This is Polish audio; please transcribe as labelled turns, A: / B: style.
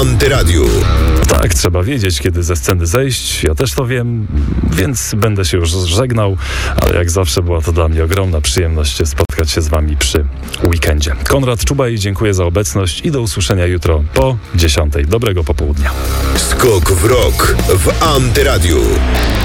A: Antyradiu.
B: Tak, trzeba wiedzieć, kiedy ze sceny zejść. Ja też to wiem, więc będę się już żegnał, ale jak zawsze była to dla mnie ogromna przyjemność spotkać się z wami przy weekendzie. Konrad Czubaj, dziękuję za obecność i do usłyszenia jutro po 10:00. Dobrego popołudnia.
A: Skok w rok w Antyradiu.